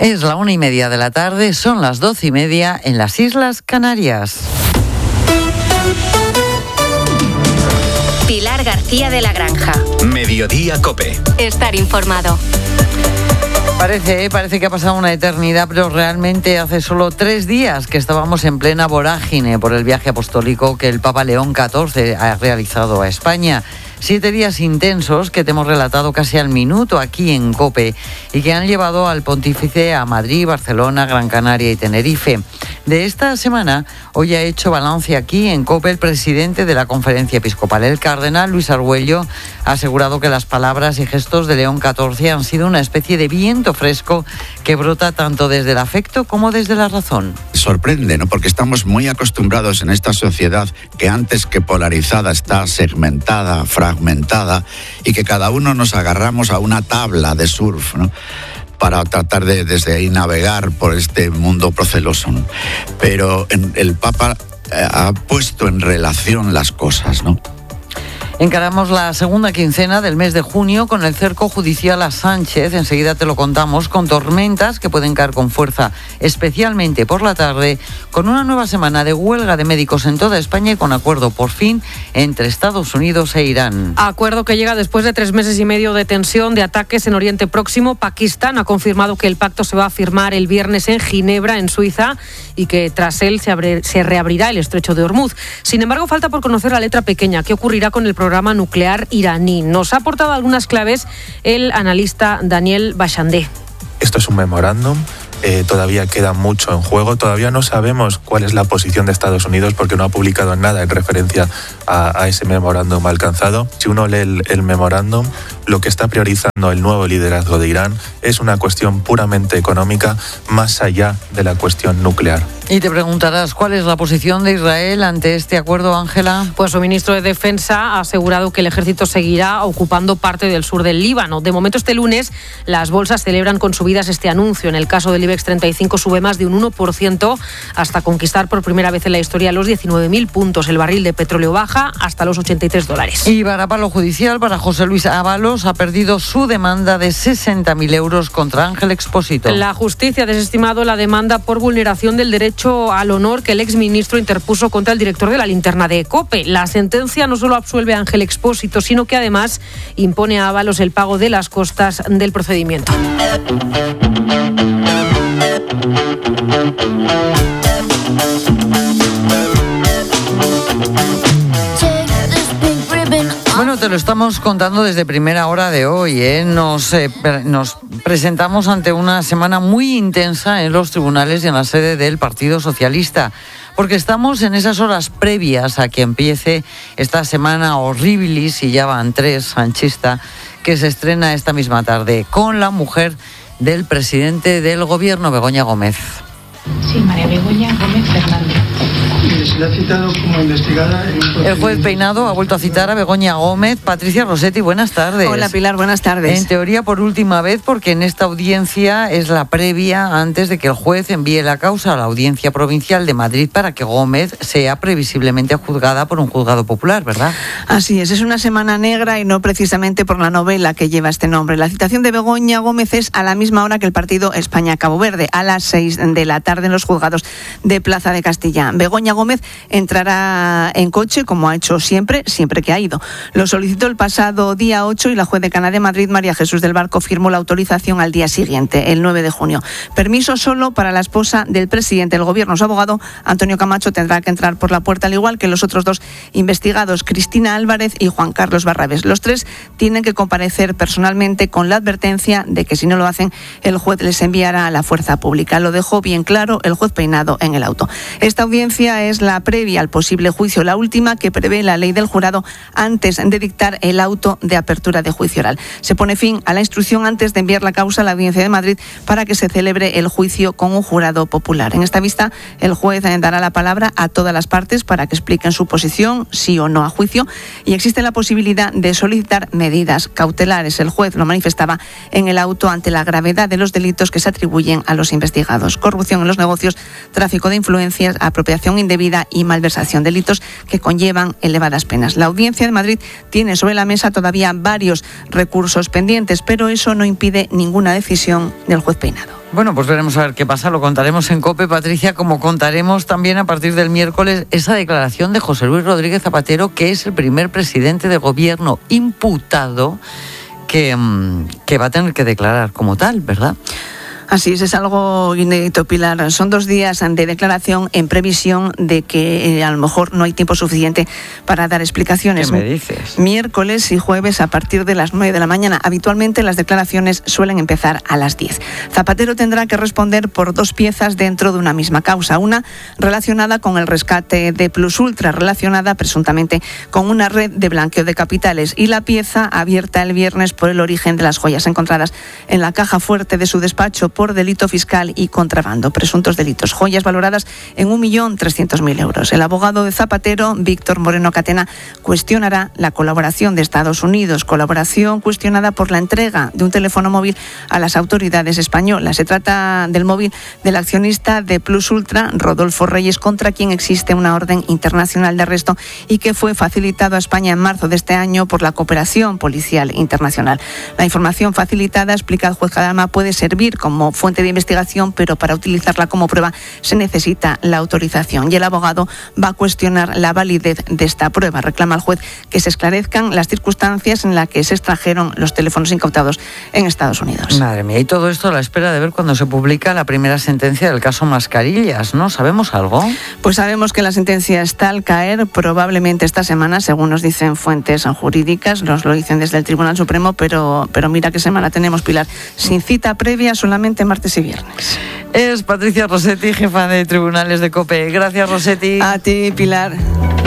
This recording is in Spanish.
Es la 1:30 de la tarde, son las 12:30 en las Islas Canarias. Pilar García de la Granja. Mediodía COPE. Estar informado. Parece que ha pasado una eternidad, pero realmente hace solo 3 días que estábamos en plena vorágine por el viaje apostólico que el Papa León XIV ha realizado a España. 7 días intensos que te hemos relatado casi al minuto aquí en COPE y que han llevado al pontífice a Madrid, Barcelona, Gran Canaria y Tenerife. De esta semana, hoy ha hecho balance aquí en COPE el presidente de la Conferencia Episcopal. El cardenal Luis Argüello ha asegurado que las palabras y gestos de León XIV han sido una especie de viento fresco que brota tanto desde el afecto como desde la razón. Sorprende, ¿no? Porque estamos muy acostumbrados en esta sociedad que antes que polarizada está segmentada, fragmentada, y que cada uno nos agarramos a una tabla de surf, ¿no?, para tratar de desde ahí navegar por este mundo proceloso, ¿no? Pero el Papa ha puesto en relación las cosas, ¿no? Encaramos la segunda quincena del mes de junio con el cerco judicial a Sánchez, enseguida te lo contamos, con tormentas que pueden caer con fuerza, especialmente por la tarde, con una nueva semana de huelga de médicos en toda España y con acuerdo por fin entre Estados Unidos e Irán. Acuerdo que llega después de 3 meses y medio de tensión, de ataques en Oriente Próximo. Pakistán ha confirmado que el pacto se va a firmar el viernes en Ginebra, en Suiza, y que tras él se reabrirá el estrecho de Hormuz. Sin embargo, falta por conocer la letra pequeña. ¿Qué ocurrirá con el programa nuclear iraní? Nos ha aportado algunas claves el analista Daniel Bachandé. Esto es un memorándum. Todavía queda mucho en juego. Todavía no sabemos cuál es la posición de Estados Unidos porque no ha publicado nada en referencia a ese memorándum alcanzado. Si uno lee el memorándum, lo que está priorizando el nuevo liderazgo de Irán es una cuestión puramente económica más allá de la cuestión nuclear. Y te preguntarás, ¿cuál es la posición de Israel ante este acuerdo, Ángela? Pues su ministro de Defensa ha asegurado que el ejército seguirá ocupando parte del sur del Líbano. De momento, este lunes, las bolsas celebran con subidas este anuncio. En el caso del IBEX 35 sube más de un 1% hasta conquistar por primera vez en la historia los 19.000 puntos. El barril de petróleo baja hasta los $83. Y varapalo judicial para José Luis Ábalos. Ha perdido su demanda de 60.000 euros contra Ángel Expósito. La justicia ha desestimado la demanda por vulneración del derecho al honor que el exministro interpuso contra el director de la linterna de COPE. La sentencia no solo absuelve a Ángel Expósito, sino que además impone a Ábalos el pago de las costas del procedimiento. Bueno, te lo estamos contando desde primera hora de hoy, ¿eh? Nos presentamos ante una semana muy intensa en los tribunales y en la sede del Partido Socialista, porque estamos en esas horas previas a que empiece esta semana horribilis, y ya van 3, sanchista, que se estrena esta misma tarde, con la mujer del presidente del gobierno, Begoña Gómez. Sí, María Begoña Gómez Fernández. Se le ha citado como investigada en un procedimiento. El juez Peinado ha vuelto a citar a Begoña Gómez. Patricia Rossetti, buenas tardes. Hola Pilar, buenas tardes. En teoría por última vez, porque en esta audiencia es la previa antes de que el juez envíe la causa a la Audiencia Provincial de Madrid para que Gómez sea previsiblemente juzgada por un juzgado popular, ¿verdad? Así es una semana negra y no precisamente por la novela que lleva este nombre. La citación de Begoña Gómez es a la misma hora que el partido España-Cabo Verde, a las 6 de la tarde en los juzgados de Plaza de Castilla. Begoña Gómez entrará en coche, como ha hecho siempre que ha ido. Lo solicitó el pasado día 8 y la juez decana de Madrid, María Jesús del Barco, firmó la autorización al día siguiente, el 9 de junio. Permiso solo para la esposa del presidente del gobierno. Su abogado, Antonio Camacho, tendrá que entrar por la puerta, al igual que los otros 2 investigados, Cristina Álvarez y Juan Carlos Barrabés. Los 3 tienen que comparecer personalmente con la advertencia de que si no lo hacen, el juez les enviará a la fuerza pública. Lo dejó bien claro el juez Peinado en el auto. Esta audiencia es la previa al posible juicio, la última que prevé la ley del jurado antes de dictar el auto de apertura de juicio oral. Se pone fin a la instrucción antes de enviar la causa a la Audiencia de Madrid para que se celebre el juicio con un jurado popular. En esta vista, el juez dará la palabra a todas las partes para que expliquen su posición, sí o no a juicio, y existe la posibilidad de solicitar medidas cautelares. El juez lo manifestaba en el auto ante la gravedad de los delitos que se atribuyen a los investigados: corrupción en los negocios, tráfico de influencias, apropiación indebida y malversación, delitos que conllevan elevadas penas. La Audiencia de Madrid tiene sobre la mesa todavía varios recursos pendientes, pero eso no impide ninguna decisión del juez Peinado. Bueno, pues veremos a ver qué pasa, lo contaremos en COPE, Patricia, como contaremos también a partir del miércoles esa declaración de José Luis Rodríguez Zapatero, que es el primer presidente de gobierno imputado que va a tener que declarar como tal, ¿verdad? Así es algo inédito, Pilar. Son 2 días de declaración en previsión de que a lo mejor no hay tiempo suficiente para dar explicaciones. ¿Qué me dices? Miércoles y jueves a partir de las 9 de la mañana. Habitualmente las declaraciones suelen empezar a las 10. Zapatero tendrá que responder por 2 piezas dentro de una misma causa. Una relacionada con el rescate de Plus Ultra, relacionada presuntamente con una red de blanqueo de capitales, y la pieza abierta el viernes por el origen de las joyas encontradas en la caja fuerte de su despacho por delito fiscal y contrabando, presuntos delitos, joyas valoradas en 1.300.000 euros. El abogado de Zapatero, Víctor Moreno Catena, cuestionará la colaboración de Estados Unidos, colaboración cuestionada por la entrega de un teléfono móvil a las autoridades españolas. Se trata del móvil del accionista de Plus Ultra, Rodolfo Reyes, contra quien existe una orden internacional de arresto y que fue facilitado a España en marzo de este año por la cooperación policial internacional. La información facilitada, explica el juez Cadama, puede servir como fuente de investigación, pero para utilizarla como prueba se necesita la autorización. Y el abogado va a cuestionar la validez de esta prueba. Reclama al juez que se esclarezcan las circunstancias en las que se extrajeron los teléfonos incautados en Estados Unidos. Madre mía, y todo esto a la espera de ver cuando se publica la primera sentencia del caso Mascarillas, ¿no? ¿Sabemos algo? Pues sabemos que la sentencia está al caer probablemente esta semana, según nos dicen fuentes jurídicas, nos lo dicen desde el Tribunal Supremo, pero mira qué semana tenemos, Pilar, sin cita previa, solamente martes y viernes. Es Patricia Rossetti, jefa de tribunales de COPE. Gracias, Rossetti. A ti, Pilar.